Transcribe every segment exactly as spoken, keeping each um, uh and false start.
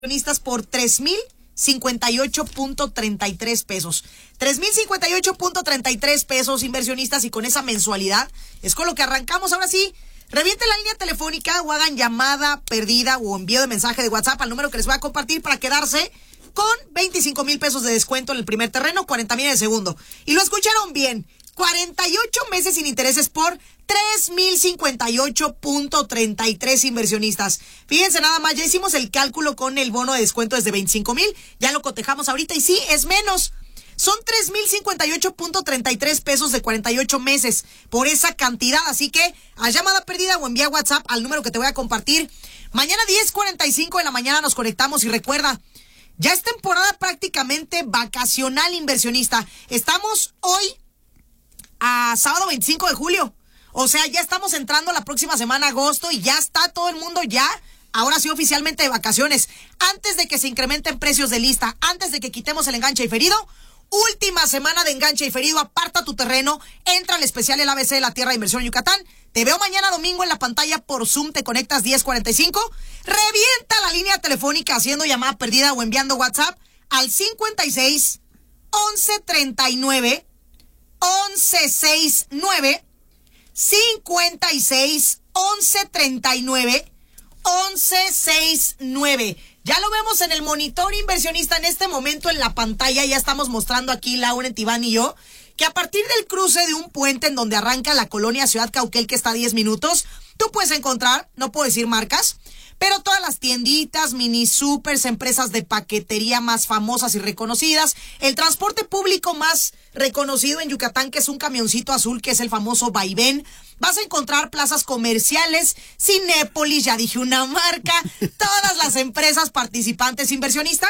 por tres mil cincuenta y ocho punto treinta y tres pesos. tres mil cincuenta y ocho punto treinta y tres pesos, inversionistas, y con esa mensualidad es con lo que arrancamos. Ahora sí, revienten la línea telefónica o hagan llamada perdida o envío de mensaje de WhatsApp al número que les voy a compartir para quedarse con veinticinco mil pesos de descuento en el primer terreno, cuarenta mil en el segundo. Y lo escucharon bien, cuarenta y ocho meses sin intereses por tres mil cincuenta y ocho punto treinta y tres, inversionistas. Fíjense nada más, ya hicimos el cálculo con el bono de descuento desde veinticinco mil, ya lo cotejamos ahorita y sí, es menos. Son tres mil cincuenta y ocho punto treinta y tres pesos de cuarenta y ocho meses por esa cantidad. Así que a llamada perdida o envía WhatsApp al número que te voy a compartir. Mañana diez cuarenta y cinco de la mañana nos conectamos y recuerda, ya es temporada prácticamente vacacional, inversionista. Estamos hoy a sábado veinticinco de julio. O sea, ya estamos entrando la próxima semana, agosto, y ya está todo el mundo ya, ahora sí oficialmente de vacaciones. Antes de que se incrementen precios de lista, antes de que quitemos el enganche diferido, última semana de enganche diferido, aparta tu terreno, entra al especial el A B C de la Tierra de Inversión Yucatán. Te veo mañana domingo en la pantalla por Zoom, te conectas diez cuarenta y cinco, revienta la línea telefónica haciendo llamada perdida o enviando WhatsApp al cincuenta y seis, once treinta y nueve, once sesenta y nueve, cincuenta y seis, once treinta y nueve, once sesenta y nueve. Ya lo vemos en el monitor, inversionista, en este momento en la pantalla. Ya estamos mostrando aquí, Laura, Iván y yo, que a partir del cruce de un puente en donde arranca la colonia Ciudad Cauquel, que está a diez minutos, tú puedes encontrar, no puedo decir marcas, pero todas las tienditas, mini supers, empresas de paquetería más famosas y reconocidas, el transporte público más reconocido en Yucatán, que es un camioncito azul, que es el famoso Vaivén. Vas a encontrar plazas comerciales, Cinépolis, ya dije una marca, todas las empresas participantes, inversionista,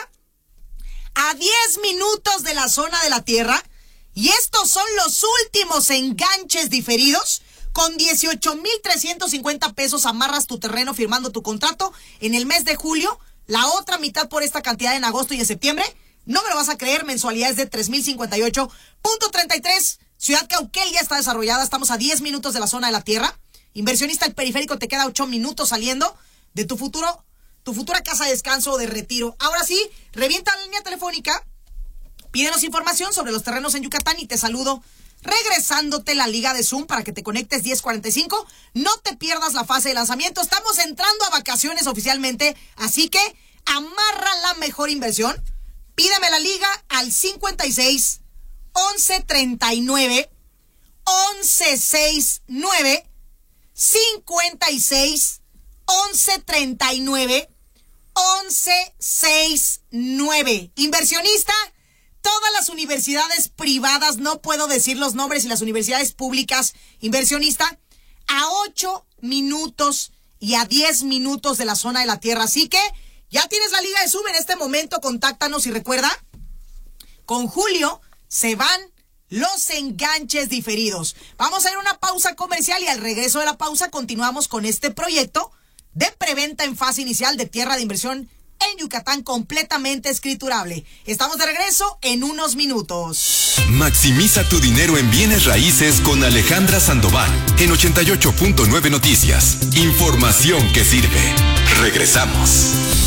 a diez minutos de la zona de la Tierra. Y estos son los últimos enganches diferidos. Con dieciocho mil trescientos cincuenta pesos amarras tu terreno firmando tu contrato en el mes de julio. La otra mitad por esta cantidad en agosto y en septiembre. No me lo vas a creer, mensualidades de tres mil cincuenta y ocho punto treinta y tres. Ciudad Cauquel ya está desarrollada, estamos a diez minutos de la zona de la Tierra. Inversionista, el periférico te queda ocho minutos saliendo de tu futuro, tu futura casa de descanso o de retiro. Ahora sí, revienta la línea telefónica, pídenos información sobre los terrenos en Yucatán y te saludo regresándote la liga de Zoom para que te conectes diez cuarenta y cinco. No te pierdas la fase de lanzamiento. Estamos entrando a vacaciones oficialmente, así que amarra la mejor inversión. Pídeme la liga al cincuenta y seis, once treinta y nueve, once sesenta y nueve, cincuenta y seis, once treinta y nueve, once sesenta y nueve. Inversionista, todas las universidades privadas, no puedo decir los nombres, y las universidades públicas, inversionista, a ocho minutos y a diez minutos de la zona de la Tierra. Así que ya tienes la liga de Zoom en este momento, contáctanos y recuerda, con julio se van los enganches diferidos. Vamos a ir a una pausa comercial y al regreso de la pausa continuamos con este proyecto de preventa en fase inicial de tierra de inversión en Yucatán, completamente escriturable. Estamos de regreso en unos minutos. Maximiza tu dinero en bienes raíces con Alejandra Sandoval en ochenta y ocho punto nueve Noticias. Información que sirve. Regresamos.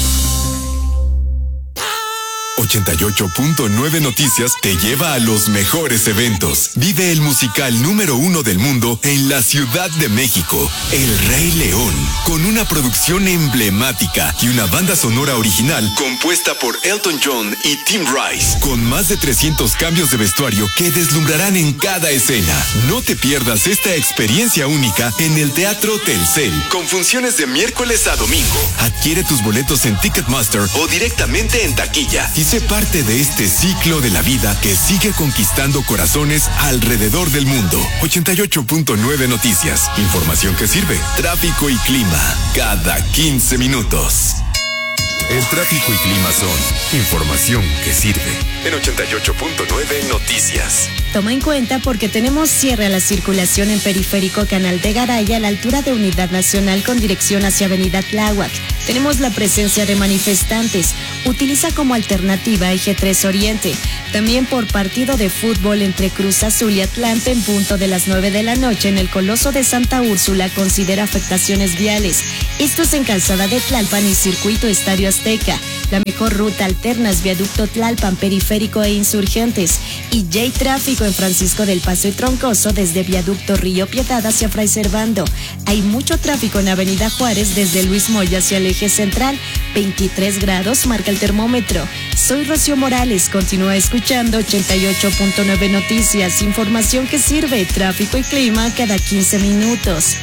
ochenta y ocho punto nueve Noticias te lleva a los mejores eventos. Vive el musical número uno del mundo en la Ciudad de México, El Rey León, con una producción emblemática y una banda sonora original compuesta por Elton John y Tim Rice, con más de trescientos cambios de vestuario que deslumbrarán en cada escena. No te pierdas esta experiencia única en el Teatro Telcel, con funciones de miércoles a domingo. Adquiere tus boletos en Ticketmaster o directamente en taquilla y sé parte de este ciclo de la vida que sigue conquistando corazones alrededor del mundo. ochenta y ocho punto nueve Noticias. Información que sirve. Tráfico y clima cada quince minutos. El tráfico y clima son información que sirve. En ochenta y ocho punto nueve Noticias. Toma en cuenta porque tenemos cierre a la circulación en Periférico Canal de Garay a la altura de Unidad Nacional con dirección hacia Avenida Tláhuac. Tenemos la presencia de manifestantes. Utiliza como alternativa Eje tres Oriente. También por partido de fútbol entre Cruz Azul y Atlante en punto de las nueve de la noche en el Coloso de Santa Úrsula considera afectaciones viales. Esto es en Calzada de Tlalpan y Circuito Estadio Azteca. La mejor ruta alterna es Viaducto Tlalpan, Periférico e Insurgentes. Y ya hay tráfico en Francisco del Paso y Troncoso desde Viaducto Río Piedad hacia Fray Servando. Hay mucho tráfico en Avenida Juárez desde Luis Moya hacia el eje central. veintitrés grados marca el termómetro. Soy Rocío Morales. Continúa escuchando ochenta y ocho punto nueve Noticias. Información que sirve. Tráfico y clima cada quince minutos.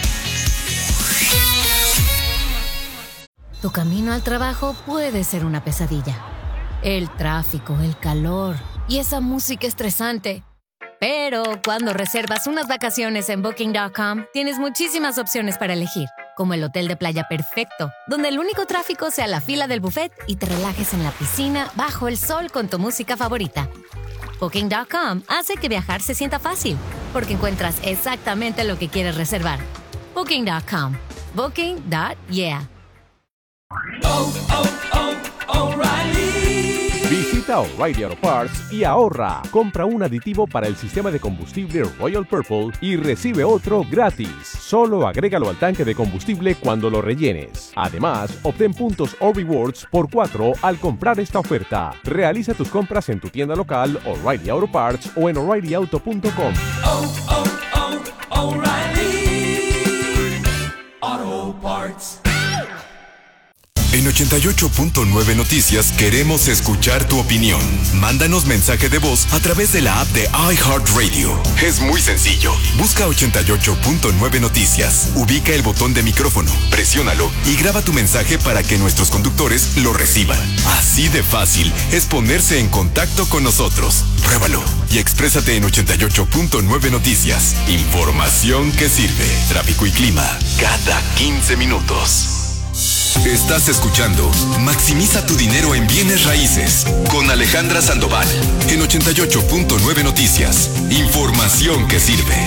Tu camino al trabajo puede ser una pesadilla. El tráfico, el calor y esa música estresante. Pero cuando reservas unas vacaciones en Booking punto com, tienes muchísimas opciones para elegir, como el hotel de playa perfecto, donde el único tráfico sea la fila del buffet y te relajes en la piscina bajo el sol con tu música favorita. Booking punto com hace que viajar se sienta fácil, porque encuentras exactamente lo que quieres reservar. Booking punto com. Booking punto yeah. Oh, oh, oh, O'Reilly. Visita O'Reilly Auto Parts y ahorra. Compra un aditivo para el sistema de combustible Royal Purple y recibe otro gratis. Solo agrégalo al tanque de combustible cuando lo rellenes. Además, obtén puntos o rewards por cuatro al comprar esta oferta. Realiza tus compras en tu tienda local O'Reilly Auto Parts o en O'Reilly Auto punto com. Oh, oh, oh, O'Reilly Auto Parts. En ochenta y ocho punto nueve Noticias queremos escuchar tu opinión. Mándanos mensaje de voz a través de la app de iHeartRadio. Es muy sencillo. Busca ochenta y ocho punto nueve Noticias. Ubica el botón de micrófono, presiónalo y graba tu mensaje para que nuestros conductores lo reciban. Así de fácil es ponerse en contacto con nosotros. Pruébalo y exprésate en ochenta y ocho punto nueve Noticias. Información que sirve. Tráfico y clima cada quince minutos. Estás escuchando Maximiza tu dinero en bienes raíces con Alejandra Sandoval en ochenta y ocho punto nueve Noticias. Información que sirve.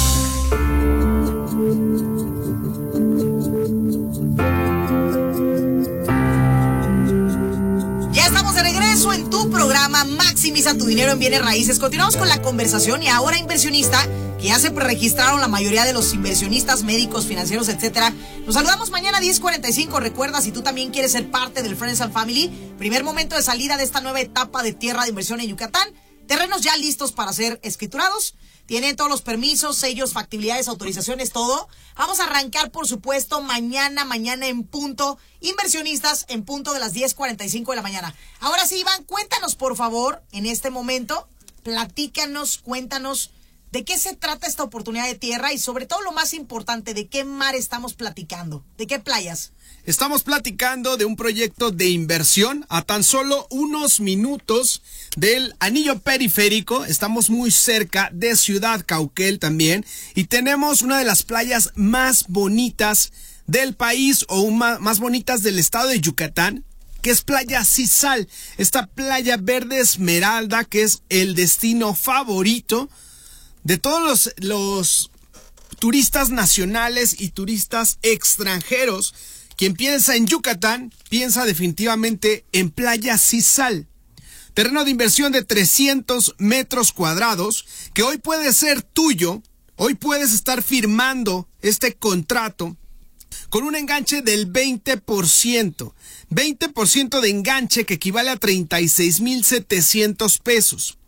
Ya estamos de regreso en tu programa Maximiza tu dinero en bienes raíces. Continuamos con la conversación y ahora inversionista, que ya se preregistraron la mayoría de los inversionistas, médicos, financieros, etcétera. Nos saludamos mañana a diez cuarenta y cinco. Recuerda, si tú también quieres ser parte del Friends and Family, primer momento de salida de esta nueva etapa de tierra de inversión en Yucatán. Terrenos ya listos para ser escriturados. Tienen todos los permisos, sellos, factibilidades, autorizaciones, todo. Vamos a arrancar, por supuesto, mañana, mañana en punto. Inversionistas en punto de las diez cuarenta y cinco de la mañana. Ahora sí, Iván, cuéntanos, por favor, en este momento. Platícanos, cuéntanos. ¿De qué se trata esta oportunidad de tierra? Y sobre todo lo más importante, ¿de qué mar estamos platicando? ¿De qué playas? Estamos platicando de un proyecto de inversión a tan solo unos minutos del anillo periférico. Estamos muy cerca de Ciudad Cauquel también. Y tenemos una de las playas más bonitas del país o más bonitas del estado de Yucatán, que es Playa Cisal. Esta playa verde esmeralda que es el destino favorito de todos los, los turistas nacionales y turistas extranjeros. Quien piensa en Yucatán, piensa definitivamente en Playa Cisal. Terreno de inversión de trescientos metros cuadrados, que hoy puede ser tuyo. Hoy puedes estar firmando este contrato con un enganche del veinte por ciento. veinte por ciento de enganche, que equivale a treinta y seis mil setecientos pesos.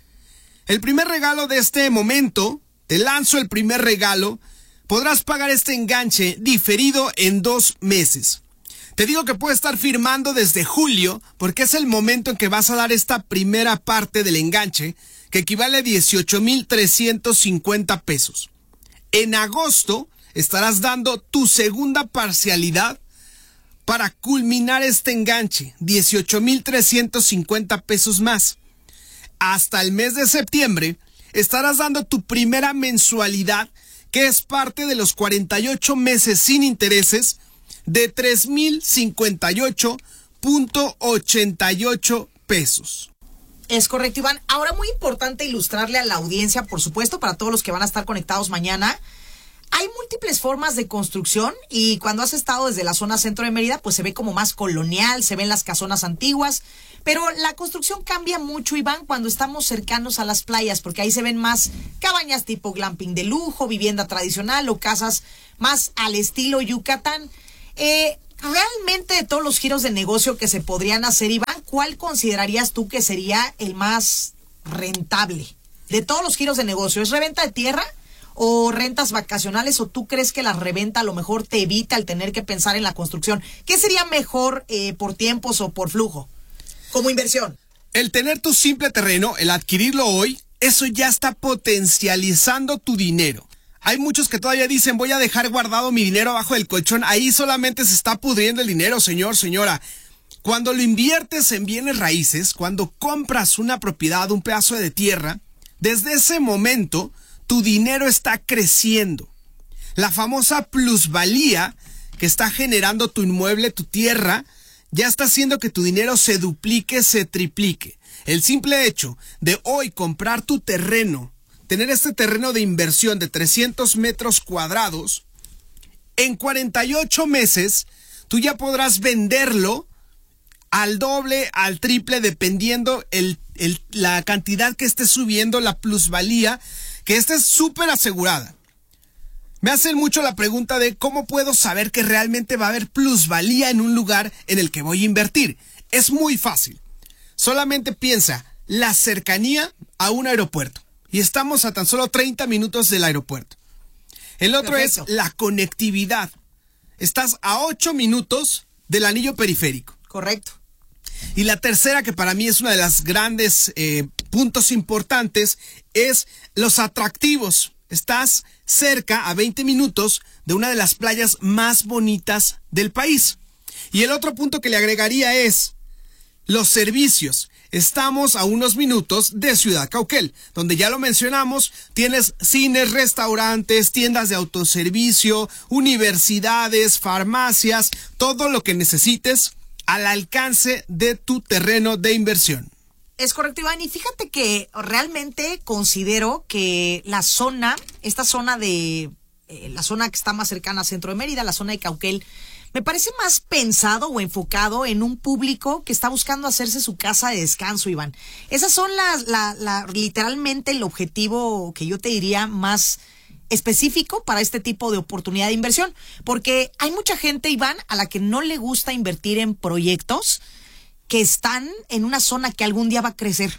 El primer regalo de este momento, te lanzo el primer regalo, podrás pagar este enganche diferido en dos meses. Te digo que puedes estar firmando desde julio, porque es el momento en que vas a dar esta primera parte del enganche, que equivale a dieciocho mil trescientos cincuenta pesos. En agosto estarás dando tu segunda parcialidad para culminar este enganche, dieciocho mil trescientos cincuenta pesos más. Hasta el mes de septiembre estarás dando tu primera mensualidad, que es parte de los cuarenta y ocho meses sin intereses, de tres mil cincuenta y ocho punto ochenta y ocho pesos. Es correcto, Iván. Ahora, muy importante ilustrarle a la audiencia, por supuesto, para todos los que van a estar conectados mañana. Hay múltiples formas de construcción y cuando has estado desde la zona centro de Mérida, pues se ve como más colonial, se ven las casonas antiguas, pero la construcción cambia mucho, Iván, cuando estamos cercanos a las playas, porque ahí se ven más cabañas tipo glamping de lujo, vivienda tradicional o casas más al estilo Yucatán. Eh, realmente de todos los giros de negocio que se podrían hacer, Iván, ¿cuál considerarías tú que sería el más rentable? De todos los giros de negocio, ¿es reventa de tierra o rentas vacacionales? ¿O tú crees que la reventa a lo mejor te evita el tener que pensar en la construcción? ¿Qué sería mejor eh, por tiempos o por flujo como inversión? El tener tu simple terreno, el adquirirlo hoy, eso ya está potencializando tu dinero. Hay muchos que todavía dicen, voy a dejar guardado mi dinero abajo del colchón. Ahí solamente se está pudriendo el dinero, señor, señora. Cuando lo inviertes en bienes raíces, cuando compras una propiedad, un pedazo de tierra, desde ese momento tu dinero está creciendo. La famosa plusvalía que está generando tu inmueble, tu tierra, ya está haciendo que tu dinero se duplique, se triplique. El simple hecho de hoy comprar tu terreno, tener este terreno de inversión de trescientos metros cuadrados, en cuarenta y ocho meses tú ya podrás venderlo al doble, al triple, dependiendo el, el, la cantidad que esté subiendo, la plusvalía, que esté súper asegurada. Me hacen mucho la pregunta de cómo puedo saber que realmente va a haber plusvalía en un lugar en el que voy a invertir. Es muy fácil. Solamente piensa la cercanía a un aeropuerto. Y estamos a tan solo treinta minutos del aeropuerto. El otro Perfecto. Es la conectividad. Estás a ocho minutos del anillo periférico. Correcto. Y la tercera, que para mí es una de las grandes eh, puntos importantes, es los atractivos. Estás cerca, a veinte minutos, de una de las playas más bonitas del país. Y el otro punto que le agregaría es los servicios. Estamos a unos minutos de Ciudad Cauquel, donde ya lo mencionamos, tienes cines, restaurantes, tiendas de autoservicio, universidades, farmacias, todo lo que necesites al alcance de tu terreno de inversión. Es correcto, Iván, y fíjate que realmente considero que la zona, esta zona de, eh, la zona que está más cercana al centro de Mérida, la zona de Cauquel, me parece más pensado o enfocado en un público que está buscando hacerse su casa de descanso, Iván. Esas son las, la, la, literalmente el objetivo que yo te diría más específico para este tipo de oportunidad de inversión. Porque hay mucha gente, Iván, a la que no le gusta invertir en proyectos que están en una zona que algún día va a crecer.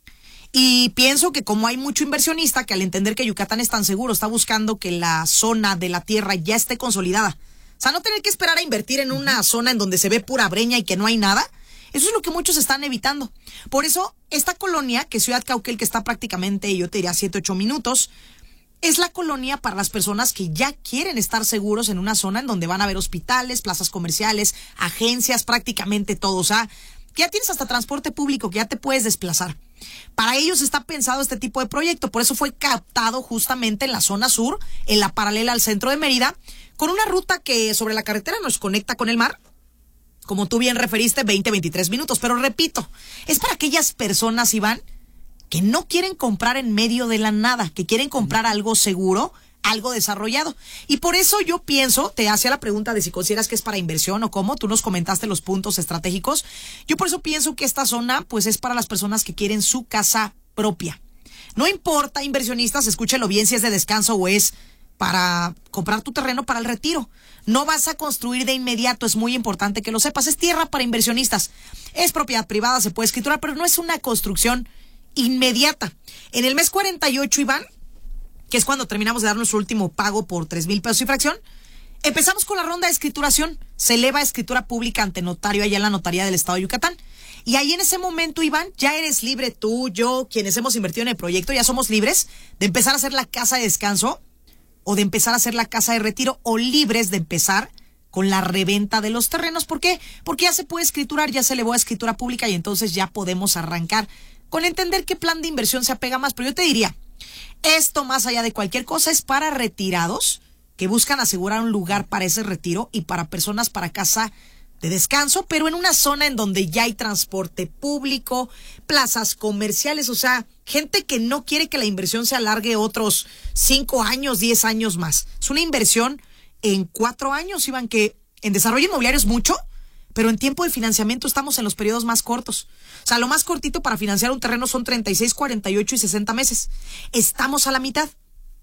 Y pienso que como hay mucho inversionista que al entender que Yucatán es tan seguro, está buscando que la zona de la tierra ya esté consolidada. O sea, no tener que esperar a invertir en una zona en donde se ve pura breña y que no hay nada. Eso es lo que muchos están evitando. Por eso, esta colonia, que es Ciudad Cauquel, que está prácticamente, yo te diría, siete, ocho minutos, es la colonia para las personas que ya quieren estar seguros en una zona en donde van a haber hospitales, plazas comerciales, agencias, prácticamente todo. O sea, que ya tienes hasta transporte público, que ya te puedes desplazar. Para ellos está pensado este tipo de proyecto. Por eso fue captado justamente en la zona sur, en la paralela al centro de Mérida, con una ruta que sobre la carretera nos conecta con el mar. Como tú bien referiste, veinte, veintitrés minutos. Pero repito, es para aquellas personas, Iván, que no quieren comprar en medio de la nada, que quieren comprar algo seguro, algo desarrollado. Y por eso yo pienso, te hacía la pregunta de si consideras que es para inversión o cómo, tú nos comentaste los puntos estratégicos. Yo por eso pienso que esta zona pues es para las personas que quieren su casa propia. No importa, inversionistas, escúchelo bien si es de descanso o es para comprar tu terreno para el retiro. No vas a construir de inmediato, es muy importante que lo sepas. Es tierra para inversionistas. Es propiedad privada, se puede escriturar, pero no es una construcción inmediata. En el mes cuarenta y ocho, Iván, que es cuando terminamos de dar nuestro último pago por tres mil pesos y fracción, empezamos con la ronda de escrituración. Se eleva a escritura pública ante notario allá en la notaría del estado de Yucatán. Y ahí en ese momento, Iván, ya eres libre, tú, yo, quienes hemos invertido en el proyecto, ya somos libres de empezar a hacer la casa de descanso o de empezar a hacer la casa de retiro, o libres de empezar con la reventa de los terrenos. ¿Por qué? Porque ya se puede escriturar, ya se elevó a escritura pública y entonces ya podemos arrancar con entender qué plan de inversión se apega más. Pero yo te diría, esto más allá de cualquier cosa es para retirados que buscan asegurar un lugar para ese retiro y para personas para casa de descanso, pero en una zona en donde ya hay transporte público, plazas comerciales, o sea, gente que no quiere que la inversión se alargue otros cinco años, diez años más. Es una inversión en cuatro años, Iván, que en desarrollo inmobiliario es mucho, pero en tiempo de financiamiento estamos en los periodos más cortos. O sea, lo más cortito para financiar un terreno son treinta y seis, cuarenta y ocho y sesenta meses. Estamos a la mitad.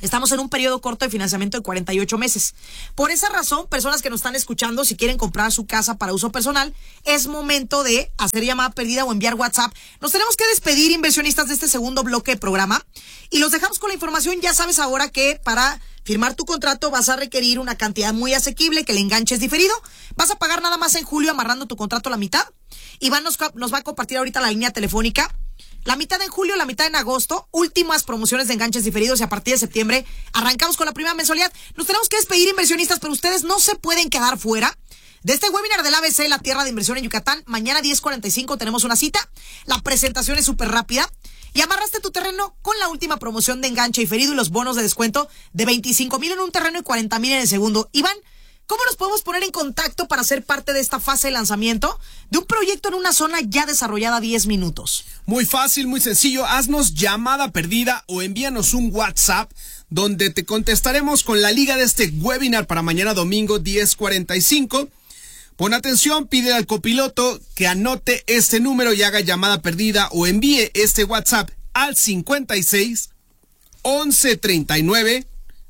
Estamos en un periodo corto de financiamiento de cuarenta y ocho meses. Por esa razón, personas que nos están escuchando, si quieren comprar su casa para uso personal, es momento de hacer llamada perdida o enviar WhatsApp. Nos tenemos que despedir, inversionistas, de este segundo bloque de programa. Y los dejamos con la información. Ya sabes ahora que para firmar tu contrato vas a requerir una cantidad muy asequible, que el enganche es diferido. Vas a pagar nada más en julio amarrando tu contrato a la mitad. Iván nos, nos va a compartir ahorita la línea telefónica. La mitad en julio, la mitad en agosto, últimas promociones de enganches diferidos y a partir de septiembre arrancamos con la primera mensualidad. Nos tenemos que despedir, inversionistas, pero ustedes no se pueden quedar fuera de este webinar del A B C, la tierra de inversión en Yucatán. Mañana diez cuarenta y cinco tenemos una cita. La presentación es súper rápida. Y amarraste tu terreno con la última promoción de enganche diferido y los bonos de descuento de veinticinco mil en un terreno y cuarenta mil en el segundo. Iván, ¿cómo nos podemos poner en contacto para ser parte de esta fase de lanzamiento de un proyecto en una zona ya desarrollada a diez minutos? Muy fácil, muy sencillo. Haznos llamada perdida o envíanos un WhatsApp donde te contestaremos con la liga de este webinar para mañana domingo diez cuarenta y cinco. Pon atención, pide al copiloto que anote este número y haga llamada perdida o envíe este WhatsApp al cincuenta y seis, once treinta y nueve,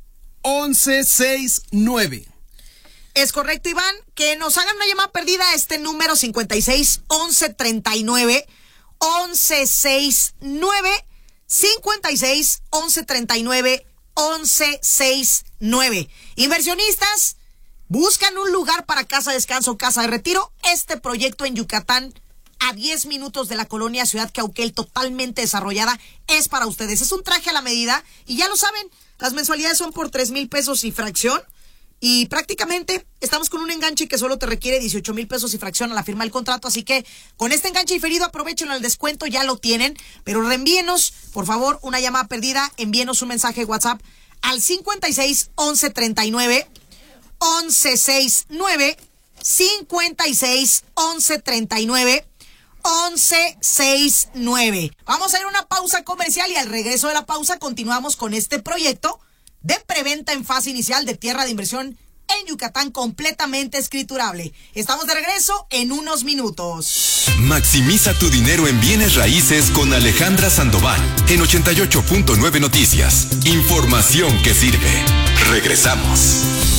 once sesenta y nueve. Es correcto, Iván, que nos hagan una llamada perdida a este número cincuenta y seis, once treinta y nueve, once sesenta y nueve, cincuenta y seis, once treinta y nueve, once sesenta y nueve. Inversionistas, buscan un lugar para casa de descanso, casa de retiro. Este proyecto en Yucatán, a diez minutos de la colonia Ciudad Cauquel, totalmente desarrollada, es para ustedes. Es un traje a la medida y ya lo saben, las mensualidades son por tres mil pesos y fracción. Y prácticamente estamos con un enganche que solo te requiere dieciocho mil pesos y fracción a la firma del contrato. Así que con este enganche diferido aprovechenlo, el descuento ya lo tienen. Pero reenvíenos, por favor, una llamada perdida. Envíenos un mensaje de WhatsApp al cincuenta y seis, once treinta y nueve, once sesenta y nueve, cincuenta y seis, once treinta y nueve, once sesenta y nueve. Vamos a ir a una pausa comercial y al regreso de la pausa continuamos con este proyecto de preventa en fase inicial de tierra de inversión en Yucatán, completamente escriturable. Estamos de regreso en unos minutos. Maximiza tu dinero en bienes raíces con Alejandra Sandoval en ochenta y ocho punto nueve Noticias. Información que sirve. Regresamos.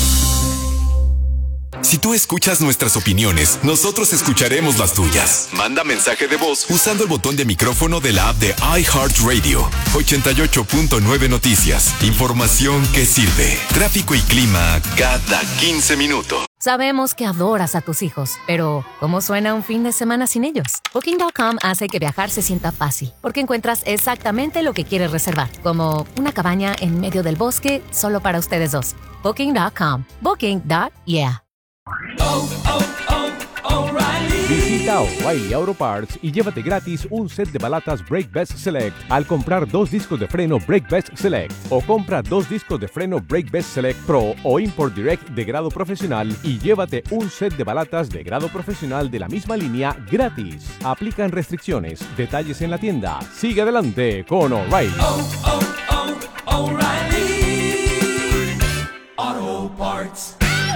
Si tú escuchas nuestras opiniones, nosotros escucharemos las tuyas. Manda mensaje de voz usando el botón de micrófono de la app de iHeartRadio. ochenta y ocho punto nueve Noticias. Información que sirve. Tráfico y clima cada quince minutos. Sabemos que adoras a tus hijos, pero ¿cómo suena un fin de semana sin ellos? Booking punto com hace que viajar se sienta fácil, porque encuentras exactamente lo que quieres reservar, como una cabaña en medio del bosque solo para ustedes dos. Booking punto com. Booking punto yeah. Oh, oh, oh, O'Reilly. Visita O'Reilly Auto Parts y llévate gratis un set de balatas Brake Best Select al comprar dos discos de freno Brake Best Select, o compra dos discos de freno Brake Best Select Pro o Import Direct de grado profesional y llévate un set de balatas de grado profesional de la misma línea gratis. Aplican restricciones. Detalles en la tienda. Sigue adelante con O'Reilly. Oh, oh, oh, O'Reilly Auto Parts.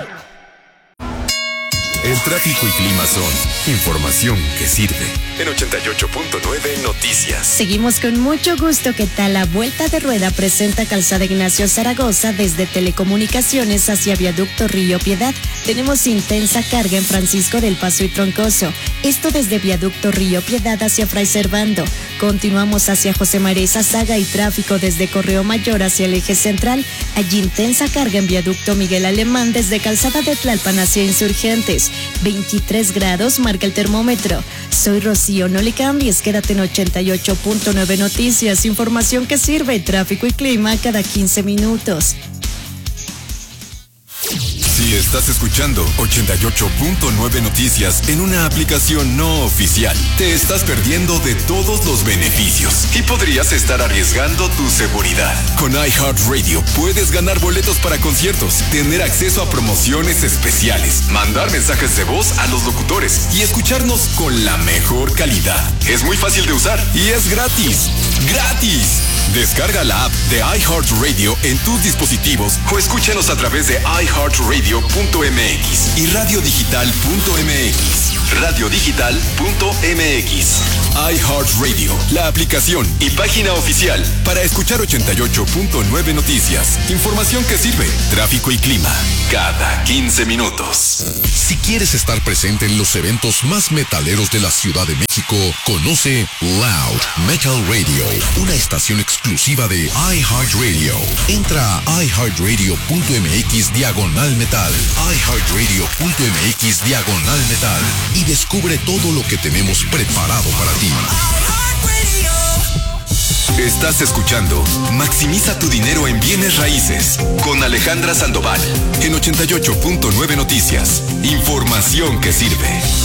El tráfico y clima son información que sirve. En ochenta y ocho punto nueve Noticias. Seguimos con mucho gusto. ¿Qué tal? La Vuelta de Rueda presenta Calzada Ignacio Zaragoza desde Telecomunicaciones hacia Viaducto Río Piedad. Tenemos intensa carga en Francisco del Paso y Troncoso. Esto desde Viaducto Río Piedad hacia Fray Servando. Continuamos hacia José María Saga y tráfico desde Correo Mayor hacia el eje central. Allí intensa carga en Viaducto Miguel Alemán desde Calzada de Tlalpan hacia Insurgentes. veintitrés grados marca el termómetro. Soy Rocío, no le cambies, quédate en ochenta y ocho punto nueve Noticias, información que sirve, tráfico y clima cada quince minutos. Si estás escuchando ochenta y ocho punto nueve Noticias en una aplicación no oficial, te estás perdiendo de todos los beneficios y podrías estar arriesgando tu seguridad. Con iHeartRadio puedes ganar boletos para conciertos, tener acceso a promociones especiales, mandar mensajes de voz a los locutores y escucharnos con la mejor calidad. Es muy fácil de usar y es gratis. ¡Gratis! Descarga la app de iHeartRadio en tus dispositivos o escúchanos a través de iHeartRadio punto m x y radio digital punto m x. radiodigital punto m x. iHeartRadio, la aplicación y página oficial para escuchar ochenta y ocho punto nueve noticias. Información que sirve, tráfico y clima, cada quince minutos. Si quieres estar presente en los eventos más metaleros de la Ciudad de México, conoce Loud Metal Radio, una estación exclusiva de iHeartRadio. Entra a iHeartRadio punto m x diagonal metal, iHeartRadio punto m x diagonal metal y descubre todo lo que tenemos preparado para ti. Estás escuchando Maximiza tu dinero en bienes raíces con Alejandra Sandoval en ochenta y ocho punto nueve Noticias. Información que sirve.